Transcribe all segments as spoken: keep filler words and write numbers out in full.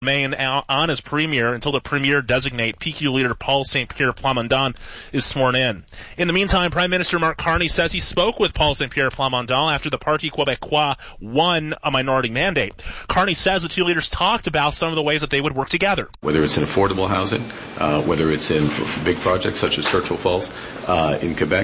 remain on as premier until the premier designate P Q leader Paul Saint Pierre Plamondon is sworn in. In the meantime, Prime Minister Mark Carney says he spoke with Paul Saint Pierre Plamondon after the Parti Québécois won a minority mandate. Carney says the two leaders talked about some of the ways that they would work together. Whether it's in affordable housing, uh, whether it's in big projects such as Churchill Falls uh, in Quebec,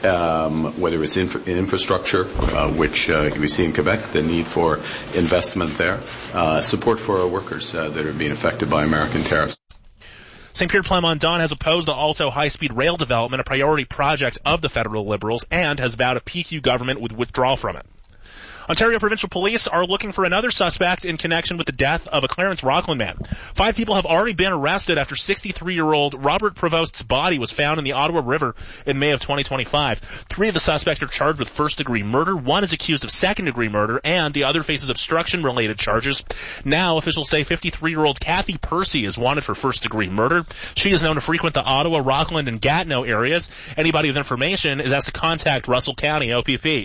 Um, whether it's infra- in infrastructure, uh, which uh, we see in Quebec, the need for investment there, uh, support for our workers uh, that are being affected by American tariffs. Saint Pierre Plamondon has opposed the Alto high-speed rail development, a priority project of the federal Liberals, and has vowed a P Q government would withdraw from it. Ontario Provincial Police are looking for another suspect in connection with the death of a Clarence Rockland man. Five people have already been arrested after sixty-three-year-old Robert Prevost's body was found in the Ottawa River in May of twenty twenty-five. Three of the suspects are charged with first-degree murder. One is accused of second-degree murder, and the other faces obstruction-related charges. Now, officials say fifty-three-year-old Kathy Percy is wanted for first-degree murder. She is known to frequent the Ottawa, Rockland, and Gatineau areas. Anybody with information is asked to contact Russell County O P P.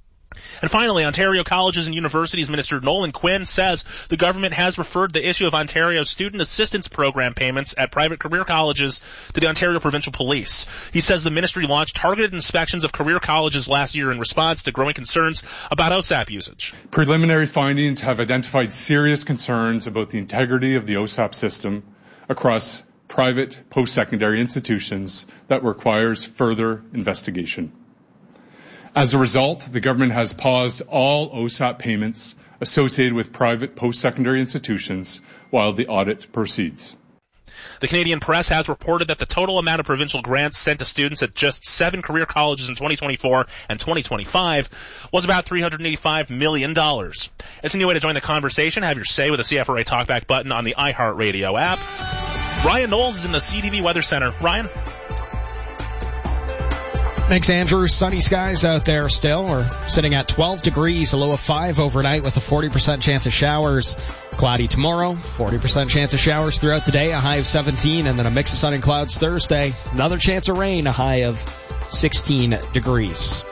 And finally, Ontario Colleges and Universities Minister Nolan Quinn says the government has referred the issue of Ontario's student assistance program payments at private career colleges to the Ontario Provincial Police. He says the ministry launched targeted inspections of career colleges last year in response to growing concerns about O S A P usage. Preliminary findings have identified serious concerns about the integrity of the O S A P system across private post-secondary institutions that requires further investigation. As a result, the government has paused all O S A P payments associated with private post-secondary institutions while the audit proceeds. The Canadian Press has reported that the total amount of provincial grants sent to students at just seven career colleges in twenty twenty-four and twenty twenty-five was about three hundred eighty-five million dollars. It's a new way to join the conversation. Have your say with the C F R A Talkback button on the iHeartRadio app. Ryan Knowles is in the C T V Weather Center. Ryan? Thanks, Andrew. Sunny skies out there still. We're sitting at twelve degrees, a low of five overnight with a forty percent chance of showers. Cloudy tomorrow, forty percent chance of showers throughout the day, a high of seventeen, and then a mix of sun and clouds Thursday. Another chance of rain, a high of sixteen degrees.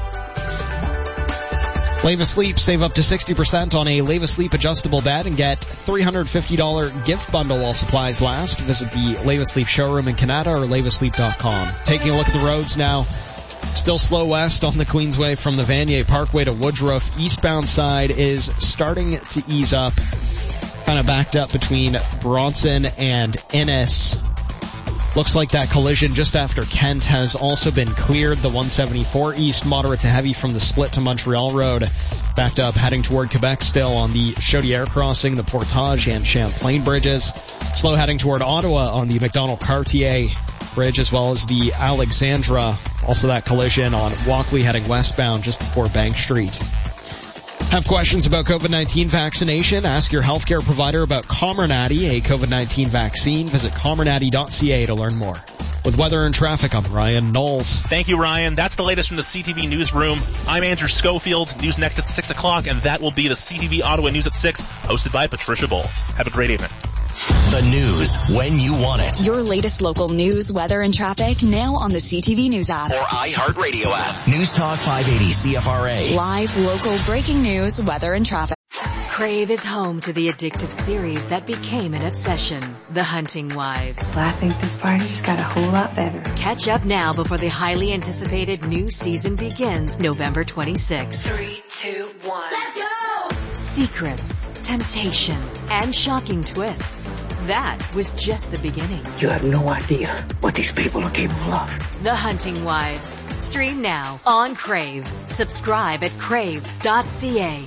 Leva Sleep, save up to sixty percent on a Leva Sleep adjustable bed and get three hundred fifty dollars gift bundle while supplies last. Visit the Leva Sleep showroom in Canada or leva sleep dot com. Taking a look at the roads now. Still slow west on the Queensway from the Vanier Parkway to Woodruff. Eastbound side is starting to ease up. Kind of backed up between Bronson and Innes. Looks like that collision just after Kent has also been cleared. The one seventy-four east, moderate to heavy from the split to Montreal Road. Backed up heading toward Quebec still on the Chaudière crossing, the Portage and Champlain bridges. Slow heading toward Ottawa on the Macdonald-Cartier bridge as well as the Alexandra. Also that collision on Walkley heading westbound just before Bank Street. Have questions about COVID nineteen vaccination? Ask your healthcare provider about Comirnaty, a COVID nineteen vaccine. Visit comirnaty dot c a to learn more. With weather and traffic, I'm Ryan Knowles. Thank you, Ryan. That's the latest from the C T V Newsroom. I'm Andrew Schofield. News next at six o'clock, and that will be the C T V Ottawa News at six, hosted by Patricia Bull. Have a great evening. The news when you want it. Your latest local news, weather, and traffic now on the C T V News app. Or iHeartRadio app. News Talk five eighty C F R A. Live, local, breaking news, weather, and traffic. Crave is home to the addictive series that became an obsession, The Hunting Wives. Well, I think this party just got a whole lot better. Catch up now before the highly anticipated new season begins November twenty-sixth. Three, two, one. Let's go! Secrets, temptation, and shocking twists. That was just the beginning. You have no idea what these people are capable of. The Hunting Wives. Stream now on Crave. Subscribe at crave dot c a.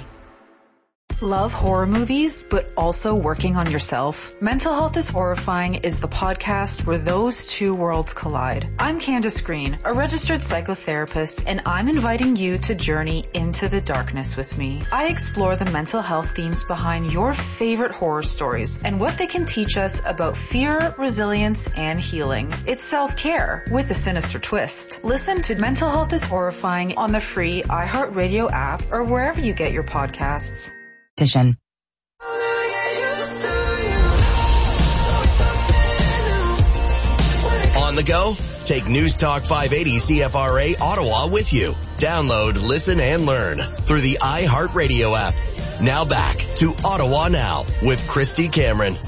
Love horror movies, but also working on yourself? Mental Health is Horrifying is the podcast where those two worlds collide. I'm Candace Green, a registered psychotherapist, and I'm inviting you to journey into the darkness with me. I explore the mental health themes behind your favorite horror stories and what they can teach us about fear, resilience, and healing. It's self-care with a sinister twist. Listen to Mental Health is Horrifying on the free iHeartRadio app or wherever you get your podcasts. On the go? Take News Talk five eighty C F R A Ottawa with you. Download, listen, and learn through the iHeartRadio app. Now back to Ottawa Now with Christy Cameron.